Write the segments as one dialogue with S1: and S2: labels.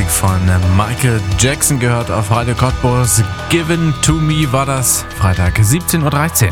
S1: Musik von Michael Jackson gehört auf Radio Cottbus. Given to Me war das. Freitag 17.13 Uhr.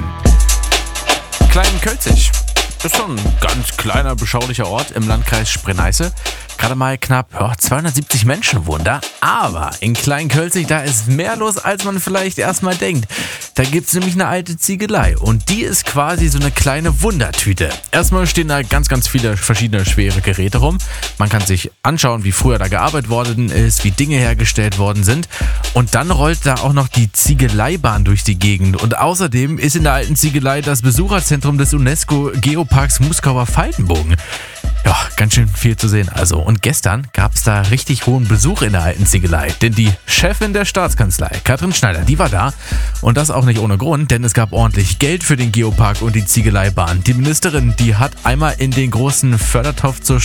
S1: Klein-Kölzig ist schon ein ganz kleiner, beschaulicher Ort im Landkreis Spree-Neiße. Gerade mal knapp 270 Menschen wohnen da. Aber in Klein-Kölzig, da ist mehr los, als man vielleicht erstmal denkt. Da gibt es nämlich eine alte Ziegelei und die ist quasi so eine kleine Wundertüte. Erstmal stehen da ganz, ganz viele verschiedene schwere Geräte rum. Man kann sich anschauen, wie früher da gearbeitet worden ist, wie Dinge hergestellt worden sind. Und dann rollt da auch noch die Ziegeleibahn durch die Gegend. Und außerdem ist in der alten Ziegelei das Besucherzentrum des UNESCO-Geoparks Muskauer Faltenbogen. Ja, ganz schön viel zu sehen also. Und gestern gab es da richtig hohen Besuch in der alten Ziegelei. Denn die Chefin der Staatskanzlei, Katrin Schneider, die war da. Und das auch nicht ohne Grund, denn es gab ordentlich Geld für den Geopark und die Ziegeleibahn. Die Ministerin, die hat einmal in den großen Fördertopf zur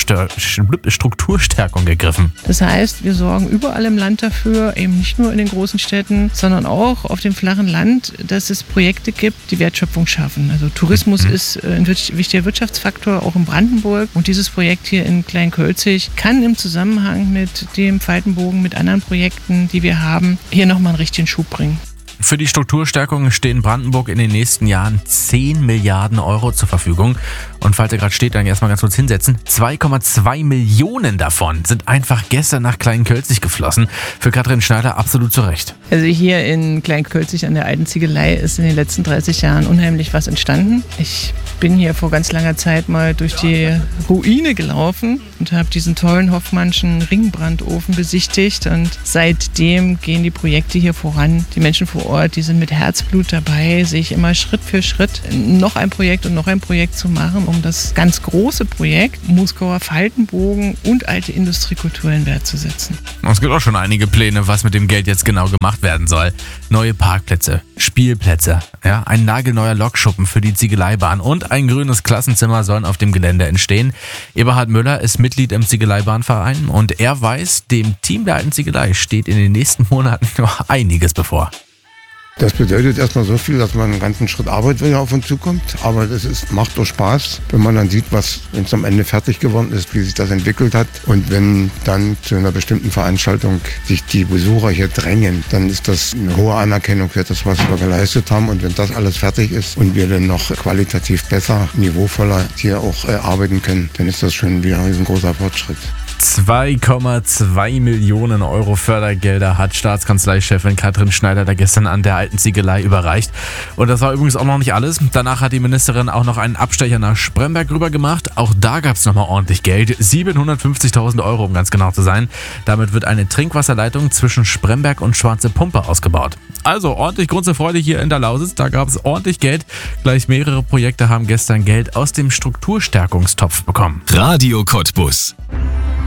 S1: Strukturstärkung gegriffen.
S2: Das heißt, wir sorgen überall im Land dafür, eben nicht nur in den großen Städten, sondern auch auf dem flachen Land, dass es Projekte gibt, die Wertschöpfung schaffen. Also Tourismus ist ein wichtiger Wirtschaftsfaktor, auch in Brandenburg. Und dieses Projekt hier in Klein-Kölzig kann im Zusammenhang mit dem Faltenbogen, mit anderen Projekten, die wir haben, hier nochmal einen richtigen Schub bringen.
S1: Für die Strukturstärkung stehen Brandenburg in den nächsten Jahren 10 Milliarden Euro zur Verfügung. Und falls ihr gerade steht, dann erstmal ganz kurz hinsetzen. 2,2 Millionen davon sind einfach gestern nach Klein-Kölzig geflossen. Für Katrin Schneider absolut zu Recht.
S2: Also hier in Klein-Kölzig an der alten Ziegelei ist in den letzten 30 Jahren unheimlich was entstanden. Ich bin hier vor ganz langer Zeit mal durch die Ruine gelaufen und habe diesen tollen Hoffmannschen Ringbrandofen besichtigt. Und seitdem gehen die Projekte hier voran. Die Menschen vor Ort, die sind mit Herzblut dabei, sich immer Schritt für Schritt noch ein Projekt zu machen, um das ganz große Projekt Muskauer Faltenbogen und alte Industriekultur in Wert zu setzen.
S1: Es gibt auch schon einige Pläne, was mit dem Geld jetzt genau gemacht werden soll. Neue Parkplätze, Spielplätze, ja, ein nagelneuer Lokschuppen für die Ziegeleibahn und ein grünes Klassenzimmer sollen auf dem Gelände entstehen. Eberhard Müller ist Mitglied im Ziegeleibahnverein und er weiß, dem Team der alten Ziegelei steht in den nächsten Monaten noch einiges bevor.
S3: Das bedeutet erstmal so viel, dass man einen ganzen Schritt Arbeit wieder auf uns zukommt. Aber macht doch Spaß, wenn man dann sieht, wenn es am Ende fertig geworden ist, wie sich das entwickelt hat. Und wenn dann zu einer bestimmten Veranstaltung sich die Besucher hier drängen, dann ist das eine hohe Anerkennung für das, was wir geleistet haben. Und wenn das alles fertig ist und wir dann noch qualitativ besser, niveauvoller hier auch arbeiten können, dann ist das schon wieder ein riesengroßer Fortschritt.
S1: 2,2 Millionen Euro Fördergelder hat Staatskanzleichefin Katrin Schneider da gestern an der alten Ziegelei überreicht. Und das war übrigens auch noch nicht alles. Danach hat die Ministerin auch noch einen Abstecher nach Spremberg rüber gemacht. Auch da gab es nochmal ordentlich Geld. 750.000 Euro, um ganz genau zu sein. Damit wird eine Trinkwasserleitung zwischen Spremberg und Schwarze Pumpe ausgebaut. Also ordentlich Grund zur Freude hier in der Lausitz. Da gab es ordentlich Geld. Gleich mehrere Projekte haben gestern Geld aus dem Strukturstärkungstopf bekommen.
S4: Radio Cottbus.